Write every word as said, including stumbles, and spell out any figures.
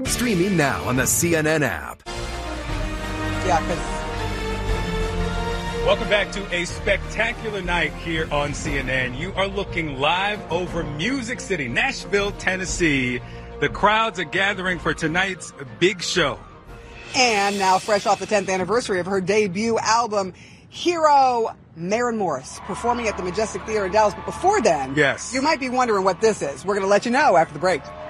Streaming now on the C N N app. Yeah, because... Welcome back to a spectacular night here on C N N. You are looking live over Music City, Nashville, Tennessee. The crowds are gathering for tonight's big show. And now, fresh off the tenth anniversary of her debut album, Hero, Maren Morris, performing at the Majestic Theater in Dallas. But before then, yes, you might be wondering what this is. We're going to let you know after the break.